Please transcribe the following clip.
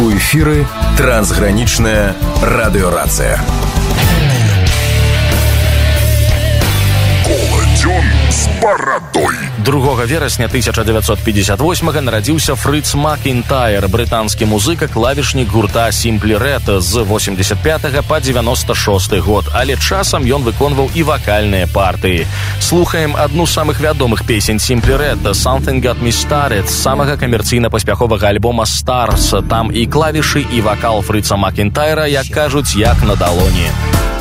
У эфіры трансгранічная радыёрацыя. Коладзён з барадой. 2 верасня 1958 нарадзіўся Фрыц Макінтайр, брытанскі музыка, клавішнік гурта Simply Red з 85 па 96 год, але часам ён выконваў і вакальныя партыі. Слухаем адну з самых вядомых песень Simply Red, Something Got Me Started, з самага камерцыйна-паспяховага альбома Stars. Там і клавішы, і вакал Фрыца Макінтайра, як кажуць, як на далоні.